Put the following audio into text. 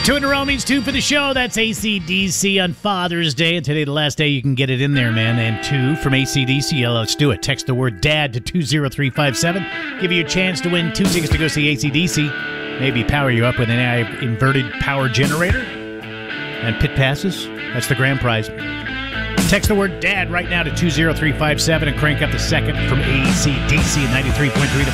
Two in a row means two for the show. That's AC/DC on Father's Day. And today, the last day you can get it in there, man. And two from AC/DC. Let's do it. Text the word DAD to 20357. Give you a chance to win 2 tickets to go see AC/DC. Maybe power you up with an inverted power generator. And pit passes. That's the grand prize. Text the word DAD right now to 20357 and crank up the second from AC/DC at 93.3 The